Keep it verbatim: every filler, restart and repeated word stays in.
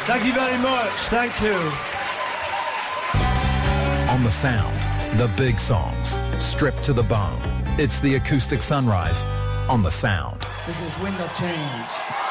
Thank you very much. Thank you. On the Sound, the big songs, stripped to the bone. It's the acoustic sunrise on the Sound. This is Wind of Change.